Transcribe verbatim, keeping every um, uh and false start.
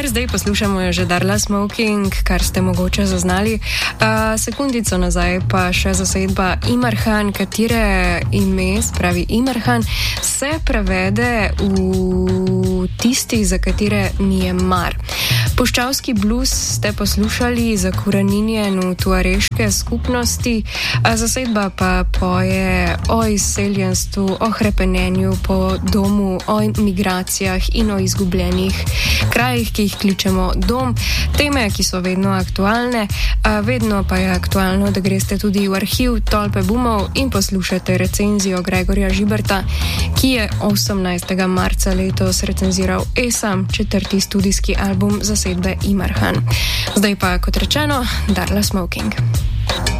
Kar zdaj poslušamo je že Darla Smoking, kar ste mogoče zaznali. Uh, sekundico nazaj pa še zasedba Imarhan, katere ime, spravi Imarhan, se prevede v tisti, za katere mi je mar. Puščavski blues ste poslušali za koreninjeno tuareške skupnosti, a zasedba pa poje o izseljenstvu, o hrepenenju po domu, o migracijah in o izgubljenih krajih, ki jih kličemo dom. Teme, ki so vedno aktualne, a vedno pa je aktualno, da greste tudi v arhiv Tolpe Bumov in poslušate recenzijo Gregorja Žiberta, ki je osemnajstega marca letos recenziral Esam, četrti studijski album zasedbe Imarhan. Zdaj pa, kot rečeno, Darla Smoking.